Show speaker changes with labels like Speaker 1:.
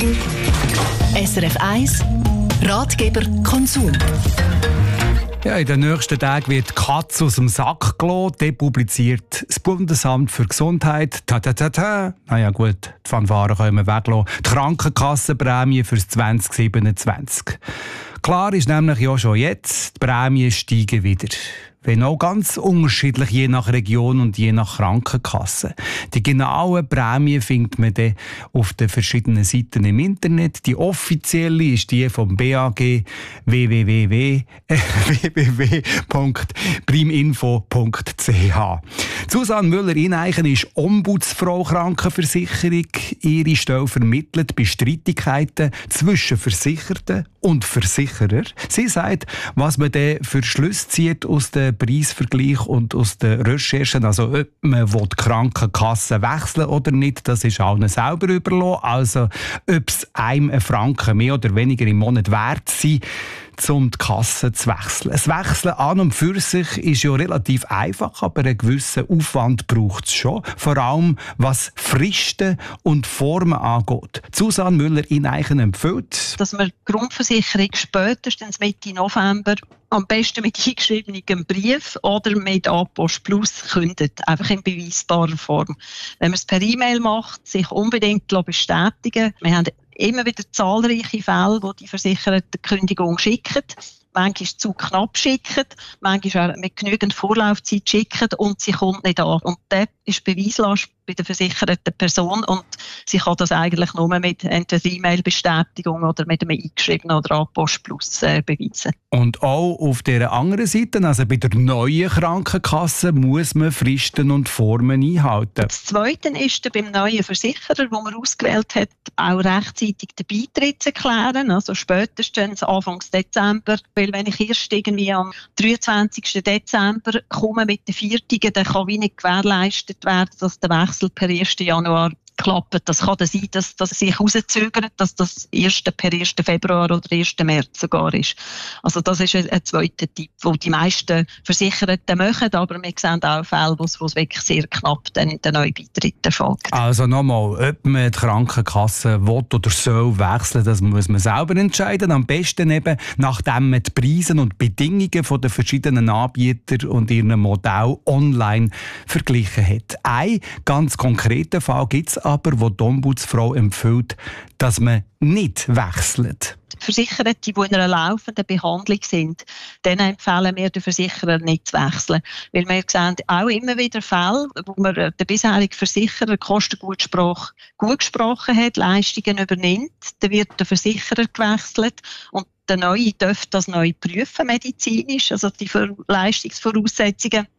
Speaker 1: SRF 1 Ratgeber Konsum.
Speaker 2: Ja, in den nächsten Tagen wird die Katze aus dem Sack gelassen. Dort publiziert das Bundesamt für Gesundheit. Naja gut, die Fanfare können wir weglassen. Die Krankenkassenprämie für 2027. Klar ist nämlich ja schon jetzt, die Prämien steigen wieder. Wenn auch ganz unterschiedlich, je nach Region und je nach Krankenkasse. Die genauen Prämien findet man dann auf den verschiedenen Seiten im Internet. Die offizielle ist die vom BAG www.priminfo.ch. Susanne Müller-Ineichen ist Ombudsfrau Krankenversicherung. Ihre Stelle vermittelt bei Streitigkeiten zwischen Versicherten und Versicherer. Sie sagt, was man dann für Schlüsse zieht aus dem Preisvergleich und aus den Recherchen, also ob man die Krankenkasse wechseln oder nicht, das ist allen selber überlassen. Also ob es einem ein Franken mehr oder weniger im Monat wert sein, um die Kasse zu wechseln. Das Wechseln an und für sich ist ja relativ einfach, aber einen gewissen Aufwand braucht es schon. Vor allem, was Fristen und Formen angeht. Susanne Müller-Ineichen empfiehlt,
Speaker 3: dass man die Grundversicherung spätestens Mitte November am besten mit eingeschriebenem Brief oder mit A-Post Plus kündet, einfach in beweisbarer Form. Wenn man es per E-Mail macht, sich unbedingt bestätigen. Wir haben immer wieder zahlreiche Fälle, wo die Versicherten die Kündigung schicken. Manchmal zu knapp schicken, manchmal auch mit genügend Vorlaufzeit schicken und sie kommt nicht an. Und das ist Beweislast bei der versicherten Person und sie kann das eigentlich nur mit entweder E-Mail-Bestätigung oder mit einem eingeschriebenen oder A-Post Plus beweisen.
Speaker 2: Und auch auf der anderen Seite, also bei der neuen Krankenkasse, muss man Fristen und Formen einhalten.
Speaker 3: Das Zweite ist beim neuen Versicherer, den man ausgewählt hat, auch rechtzeitig den Beitritt zu erklären, also spätestens Anfang Dezember. Weil wenn ich erst irgendwie am 23. Dezember komme mit den Viertigen, dann kann wie nicht gewährleistet werden, dass der Wechsel per 1. Januar klappt. Das kann dann sein, dass sich herauszögert, dass das per 1. Februar oder 1. März sogar ist. Also das ist ein zweiter Tipp, den die meisten Versicherten machen, aber wir sehen auch Fälle, wo es wirklich sehr knapp dann der neue Beitritt erfolgt.
Speaker 2: Also nochmal, ob man die Krankenkasse will oder soll wechseln, das muss man selber entscheiden. Am besten eben, nachdem man die Preise und Bedingungen der verschiedenen Anbieter und ihren Modell online verglichen hat. Ein ganz konkreter Fall gibt es aber, wo die Ombudsfrau empfiehlt, dass man nicht wechselt.
Speaker 3: Versicherte, die in einer laufenden Behandlung sind, denen empfehlen wir den Versicherer nicht zu wechseln. Weil wir sehen auch immer wieder Fälle, wo man der bisherige Versicherer Kosten gut gesprochen hat, Leistungen übernimmt, dann wird der Versicherer gewechselt und der Neue darf das neu prüfen, medizinisch, also die Leistungsvoraussetzungen.